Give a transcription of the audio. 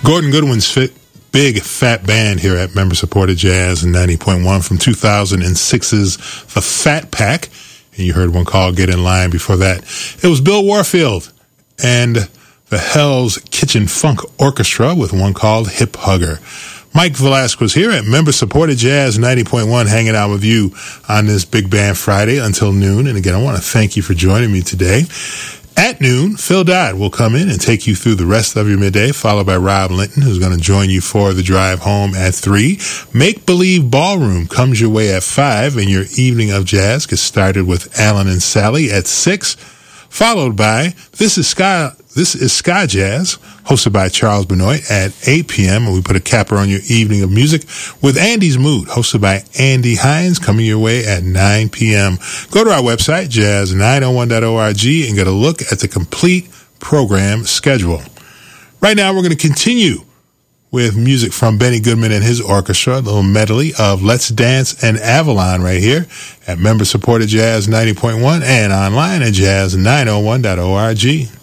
Gordon Goodwin's big fat band here at member-supported Jazz 90.1 from 2006's The Fat Pack. And you heard one called Get in Line before that. It was Bill Warfield and the Hell's Kitchen Funk Orchestra with one called Hip Hugger. Mike Velasquez here at member-supported Jazz 90.1, hanging out with you on this Big Band Friday until noon. And again, I want to thank you for joining me today. At noon, Phil Dodd will come in and take you through the rest of your midday, followed by Rob Linton, who's going to join you for the drive home at 3. Make Believe Ballroom comes your way at 5, and your evening of jazz gets started with Alan and Sally at 6, followed by This is Sky Jazz, hosted by Charles Benoit at 8 p.m. And we put a capper on your evening of music with Andy's Mood, hosted by Andy Hines, coming your way at 9 p.m. Go to our website, jazz901.org, and get a look at the complete program schedule. Right now, we're going to continue with music from Benny Goodman and his orchestra, a little medley of Let's Dance and Avalon right here at member-supported Jazz 90.1 and online at jazz901.org.